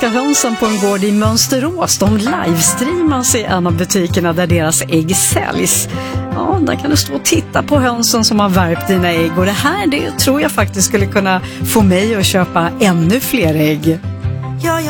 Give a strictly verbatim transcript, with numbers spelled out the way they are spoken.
Svenska hönsen på en gård i Mönsterås. De livestreamas i en av butikerna där deras ägg säljs. Ja, där kan du stå och titta på hönsen som har värpt dina ägg. Och det här, det tror jag faktiskt skulle kunna få mig att köpa ännu fler ägg. Ja,